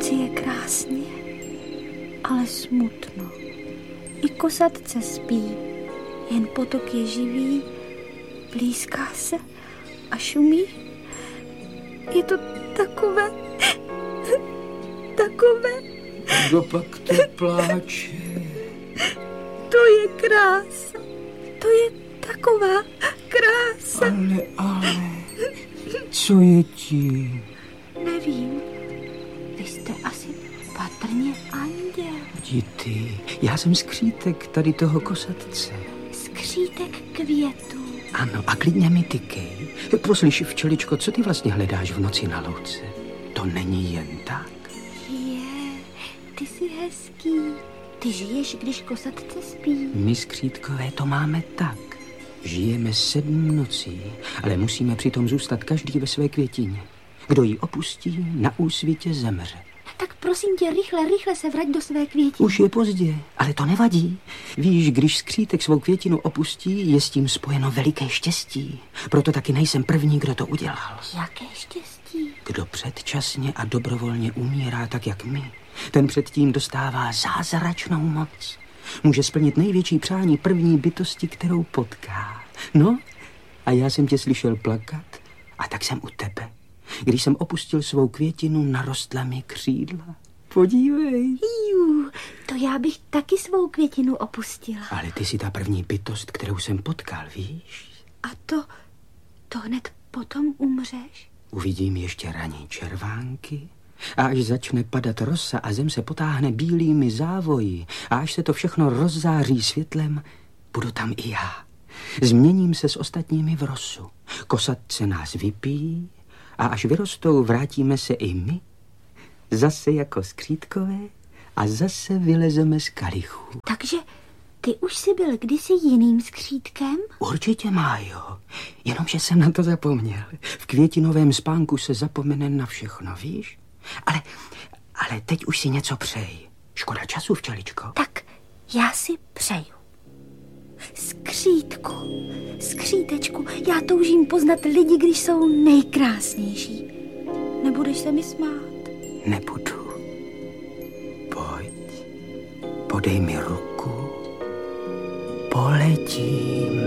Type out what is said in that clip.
noci je krásně, ale smutno. I kosatce spí, jen potok je živý, blízká se a šumí. Je to takové. Kdo pak to pláče? To je krása. To je taková krása. Ale, co je ti? Nevím. Vy jste asi patrně anděl. Ty, já jsem skřítek tady toho kosatce. Skřítek květů. Ano, a klidně mi tykej. Poslyš, včeličko, co ty vlastně hledáš v noci na louce? To není jen tak. Ty jsi hezký. Ty žiješ, když kosatce spí. My skřítkové to máme tak. Žijeme 7 nocí, ale musíme přitom zůstat každý ve své květině. Kdo ji opustí, na úsvitě zemře. Tak prosím tě, rychle se vrať do své květiny. Už je pozdě, ale to nevadí. Víš, když skřítek svou květinu opustí, je s tím spojeno veliké štěstí. Proto taky nejsem první, kdo to udělal. Jaké štěstí? Kdo předčasně a dobrovolně umírá tak, jak my, ten předtím dostává zázračnou moc. Může splnit největší přání první bytosti, kterou potká. No, a já jsem tě slyšel plakat, a tak jsem u tebe. Když jsem opustil svou květinu, narostla mi křídla. Podívej. To já bych taky svou květinu opustila. Ale ty jsi ta první bytost, kterou jsem potkal, víš? A to hned potom umřeš? Uvidím ještě raní červánky, a až začne padat rosa a zem se potáhne bílými závoji a až se to všechno rozzáří světlem, budu tam i já. Změním se s ostatními v rosu. Kosatce nás vypijí a až vyrostou, vrátíme se i my. Zase jako skřítkové a zase vylezeme z kalichů. Takže ty už jsi byl kdysi jiným skřítkem? Určitě, Májo, jenomže jsem na to zapomněl. V květinovém spánku se zapomene na všechno, víš? Ale teď už si něco přej. Škoda času, včeličko. Tak já si přeju. Skřítku, skřítečku, já toužím poznat lidi, když jsou nejkrásnější. Nebudeš se mi smát? Nebudu. Pojď, podej mi ruku, poletím.